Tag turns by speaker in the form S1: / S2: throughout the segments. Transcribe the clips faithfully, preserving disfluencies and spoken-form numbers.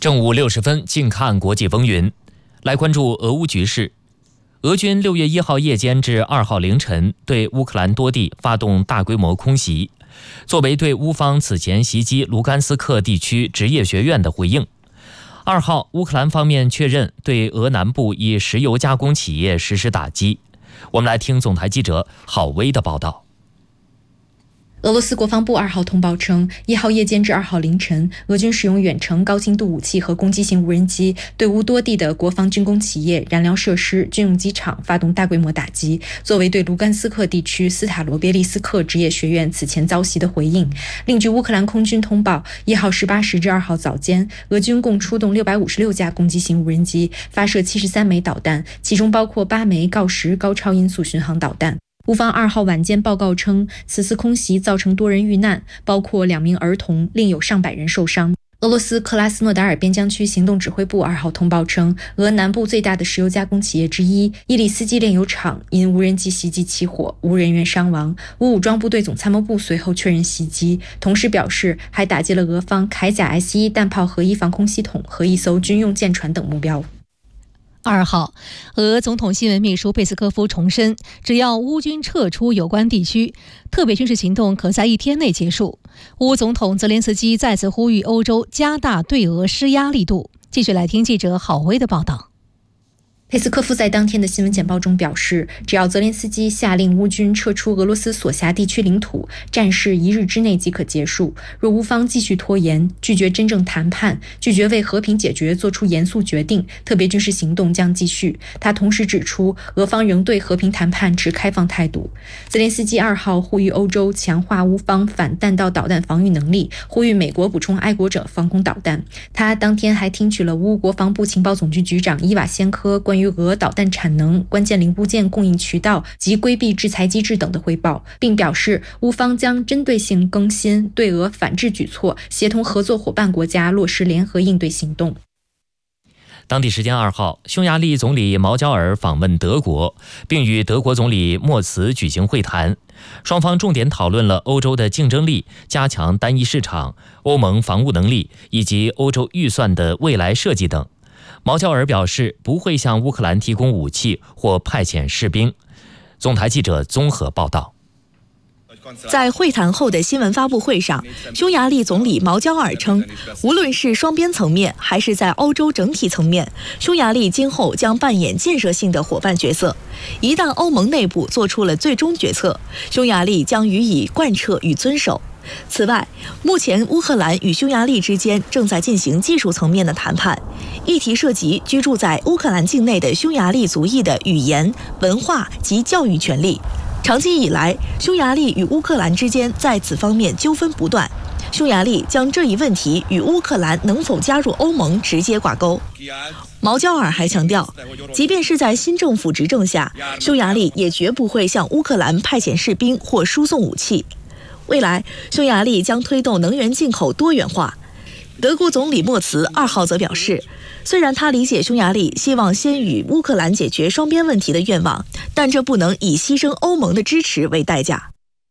S1: 正午六时分，近看国际风云，来关注俄乌局势。俄军六月一号夜间至二号凌晨对乌克兰多地发动大规模空袭，作为对乌方此前袭击卢甘斯克地区职业学院的回应。二号，乌克兰方面确认对俄南部一石油加工企业实施打击。我们来听总台记者郝威的报道。
S2: 俄罗斯国防部二号通报称，一号夜间至二号凌晨，俄军使用远程高精度武器和攻击型无人机对乌多地的国防军工企业、燃料设施、军用机场发动大规模打击，作为对卢甘斯克地区斯塔罗别利斯克职业学院此前遭袭的回应。另据乌克兰空军通报，一号十八时至二号早间，俄军共出动六百五十六架攻击型无人机，发射七十三枚导弹，其中包括八枚锆石高超音速巡航导弹。乌方二号晚间报告称，此次空袭造成多人遇难，包括两名儿童，另有上百人受伤。俄罗斯克拉斯诺达尔边疆区行动指挥部二号通报称，俄南部最大的石油加工企业之一伊里斯基炼油厂因无人机袭击起火，无人员伤亡。乌武装部队总参谋部随后确认袭击，同时表示还打击了俄方铠甲 S 一 弹炮合一防空系统和一艘军用舰船等目标。
S3: 二号，俄总统新闻秘书佩斯科夫重申，只要乌军撤出有关地区，特别军事行动可在一天内结束。乌总统泽连斯基再次呼吁欧洲加大对俄施压力度。继续来听记者郝威的报道。佩斯科夫在当天的新闻简报中表示，只要泽连斯基下令乌军撤出俄罗斯所辖地区领土，战事一日之内即可结束。若乌方继续拖延，拒绝真正谈判，拒绝为和平解决做出严肃决定，特别军事行动将继续。他同时指出，俄方仍对和平谈判持开放态度。泽连斯基二号呼吁欧洲强化乌方反弹道导弹防御能力，呼吁美国补充爱国者防空导弹。他当天还听取了乌国防部情报总局局长伊瓦先科关于俄导弹产能、关键零部件供应渠道及规避制裁机制等的汇报，并表示乌方将针对性更新对俄反制举措，协同合作伙伴国家落实联合应对行动。
S1: 当地时间二号，匈牙利总理毛焦尔访问德国，并与德国总理默茨举行会谈。双方重点讨论了欧洲的竞争力、加强单一市场、欧盟防务能力以及欧洲预算的未来设计等。毛焦尔表示，不会向乌克兰提供武器或派遣士兵。总台记者综合报道。
S4: 在会谈后的新闻发布会上，匈牙利总理毛焦尔称，无论是双边层面还是在欧洲整体层面，匈牙利今后将扮演建设性的伙伴角色。一旦欧盟内部做出了最终决策，匈牙利将予以贯彻与遵守。此外，目前乌克兰与匈牙利之间正在进行技术层面的谈判，议题涉及居住在乌克兰境内的匈牙利族裔的语言、文化及教育权利。长期以来，匈牙利与乌克兰之间在此方面纠纷不断，匈牙利将这一问题与乌克兰能否加入欧盟直接挂钩。毛焦尔还强调，即便是在新政府执政下，匈牙利也绝不会向乌克兰派遣士兵或输送武器。未来，匈牙利将推动能源进口多元化。德国总理默茨二号则表示，虽然他理解匈牙利希望先与乌克兰解决双边问题的愿望，但这不能以牺牲欧盟的支持为代价。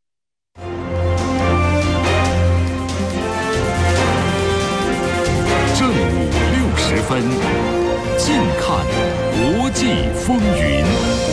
S5: 正午六十分，近看国际风云。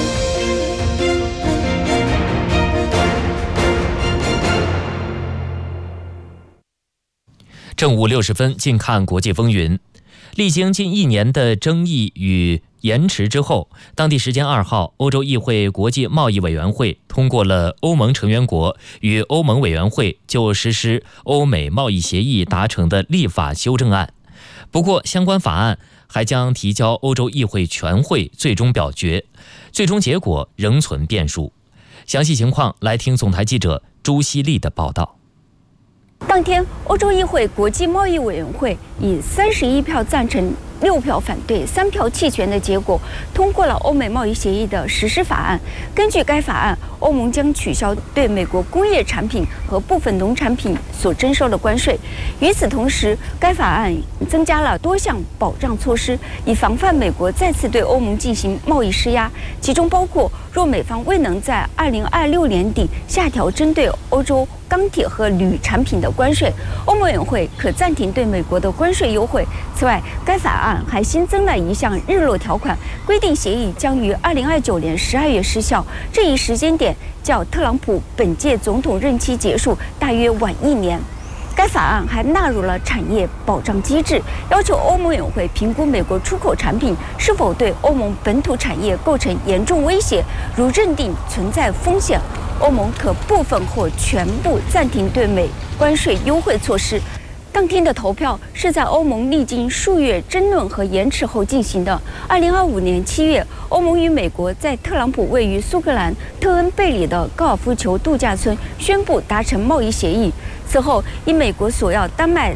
S1: 正午六时分，近看国际风云。历经近一年的争议与延迟之后，当地时间二号，欧洲议会国际贸易委员会通过了欧盟成员国与欧盟委员会就实施欧美贸易协议达成的立法修正案。不过，相关法案还将提交欧洲议会全会最终表决，最终结果仍存变数。详细情况来听总台记者朱希丽的报道。
S6: 当天，欧洲议会国际贸易委员会以三十一票赞成、六票反对、三票弃权的结果，通过了欧美贸易协议的实施法案。根据该法案，欧盟将取消对美国工业产品和部分农产品所征收的关税。与此同时，该法案增加了多项保障措施，以防范美国再次对欧盟进行贸易施压，其中包括若美方未能在二零二六年底下调针对欧洲钢铁和铝产品的关税，欧盟委员会可暂停对美国的关税优惠。此外，该法案还新增了一项日落条款，规定协议将于二零二九年十二月失效。这一时间点较特朗普本届总统任期结束大约晚一年。该法案还纳入了产业保障机制，要求欧盟委员会评估美国出口产品是否对欧盟本土产业构成严重威胁，如认定存在风险，欧盟可部分或全部暂停对美关税优惠措施。当天的投票是在欧盟历经数月争论和延迟后进行的。二零二五年七月，欧盟与美国在特朗普位于苏格兰特恩贝里的高尔夫球度假村宣布达成贸易协议。此后，以美国索要丹麦